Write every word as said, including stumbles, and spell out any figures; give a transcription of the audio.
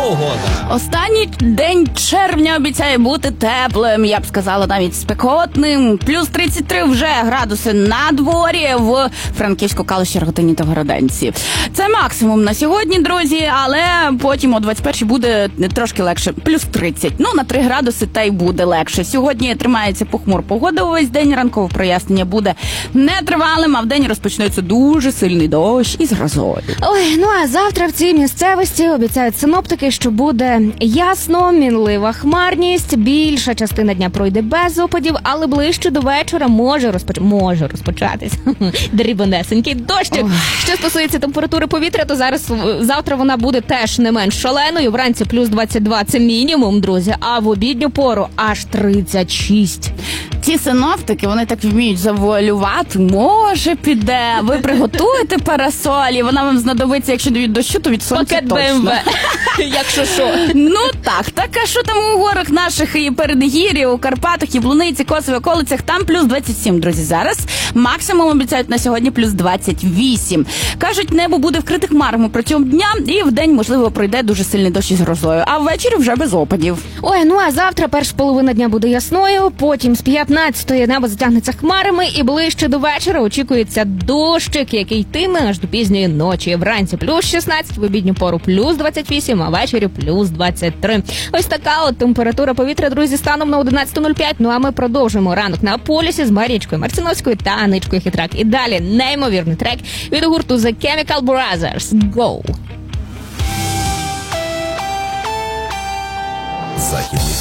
погода. Останній день червня обіцяє бути теплим, я б сказала, навіть спекотним. Плюс тридцять три вже градуси на дворі в Франківську, Калуші, Рогатині та Городенці. Це максимум на сьогодні, друзі, але потім о двадцять першій буде трошки легше. Плюс тридцять. Ну, на три градуси та й буде легше. Сьогодні тримається похмур погода увесь день, ранкове прояснення буде нетривалим, а вдень розпочнеться дуже сильний дощ із грозою. Ой, ну а завтра в цій місцевості обіцяють синоптики, що буде ясно, мінлива хмарність, більша частина дня пройде без опадів, але ближче до вечора може, розпоч... може розпочатись дрібонесенький дощик. Ой. Що стосується температури повітря, то зараз завтра вона буде теж не менш шаленою. Вранці плюс двадцять два – це мінімум, друзі, а в обідню пору аж тридцять шість. Ці синоптики, вони так вміють завуалювати. Може, піде. Ви приготуєте парасолі, вона вам знадобиться, якщо від дощу, то від сонця Пакет точно. Б М В. Якщо що. Ну так, так, а що там у горах наших і передгір'ї, у Карпатах, і в Луниці, Косові, околицях, там плюс двадцять сім, друзі. Зараз максимум обіцяють на сьогодні плюс двадцять вісім. Кажуть, небо буде вкрите хмарами протягом дня, і вдень, можливо, пройде дуже сильний дощ із грозою, а ввечері вже без опадів. Ой, ну а завтра перша половина дня буде ясною, потім з п'ятнадцятої небо затягнеться хмарами, і ближче до вечора очікується дощик, який йтиме аж до пізньої ночі. Вранці плюс шістнадцять, в обідню пору плюс двадцять вісім, а ввечері плюс двадцять три. Ось така от температура повітря, друзі, станом на одинадцята нуль п'ять. Ну а ми продовжимо ранок на полюсі з Марічкою Марциновською та Аничкою Хитрак. І далі неймовірний трек від гурту The Chemical Brothers. Go! Західний